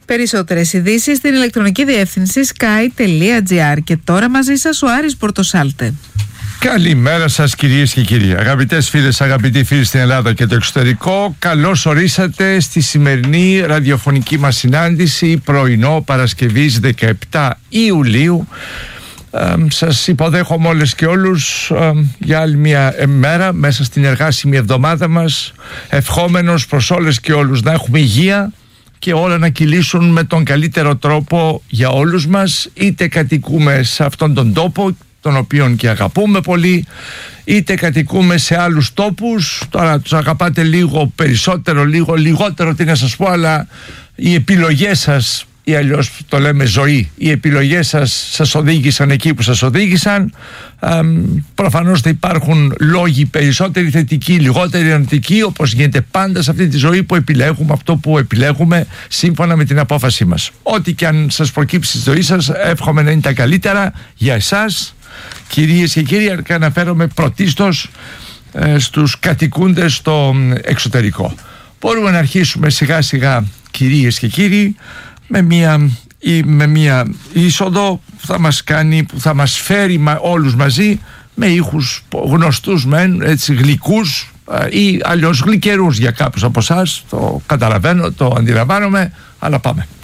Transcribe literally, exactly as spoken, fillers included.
Περισσότερες ειδήσεις στην ηλεκτρονική διεύθυνση sky τελεία gr. Και τώρα μαζί σας ο Άρης Πορτοσάλτε. Καλημέρα σας κυρίες και κύριοι. Αγαπητές φίλες, αγαπητοί φίλοι στην Ελλάδα και το εξωτερικό, καλώς ορίσατε στη σημερινή ραδιοφωνική μας συνάντηση πρωινό Παρασκευής δεκαεπτά Ιουλίου. Ε, σας υποδέχομαι όλες και όλους ε, για άλλη μια μέρα μέσα στην εργάσιμη εβδομάδα μας, ευχόμενος προς όλες και όλους να έχουμε υγεία και όλα να κυλήσουν με τον καλύτερο τρόπο για όλους μας, είτε κατοικούμε σε αυτόν τον τόπο τον οποίον και αγαπούμε πολύ, είτε κατοικούμε σε άλλους τόπους. Τώρα τους αγαπάτε λίγο περισσότερο, λίγο λιγότερο, τι να σας πω, αλλά οι επιλογές σας, ή αλλιώς το λέμε ζωή, οι επιλογές σας σας οδήγησαν εκεί που σας οδήγησαν. Ε, προφανώς θα υπάρχουν λόγοι περισσότεροι θετικοί, λιγότεροι αρνητικοί, όπως γίνεται πάντα σε αυτή τη ζωή που επιλέγουμε αυτό που επιλέγουμε σύμφωνα με την απόφασή μας. Ό,τι και αν σας προκύψει στη ζωή σας, εύχομαι να είναι τα καλύτερα για εσάς, κυρίες και κύριοι, και αναφέρομαι πρωτίστως ε, στους κατοικούντες στο εξωτερικό. Μπορούμε να αρχίσουμε σιγά σιγά, κυρίες και κύριοι, με μια, ή με μια είσοδο που θα μας κάνει, που θα μας φέρει μα, όλους μαζί με ήχους γνωστούς μεν, έτσι γλυκούς ή αλλιώς γλυκερούς για κάποιους από εσάς. Το καταλαβαίνω, το αντιλαμβάνομαι, αλλά πάμε.